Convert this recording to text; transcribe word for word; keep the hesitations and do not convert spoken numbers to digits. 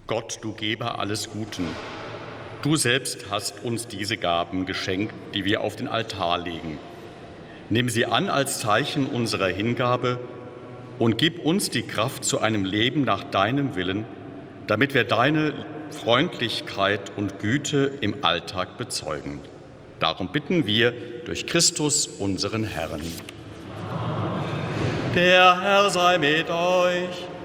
Gott, du Geber alles Guten, du selbst hast uns diese Gaben geschenkt, die wir auf den Altar legen. Nimm sie an als Zeichen unserer Hingabe und gib uns die Kraft zu einem Leben nach deinem Willen, damit wir deine Freundlichkeit und Güte im Alltag bezeugen. Darum bitten wir durch Christus, unseren Herrn. Der Herr sei mit euch.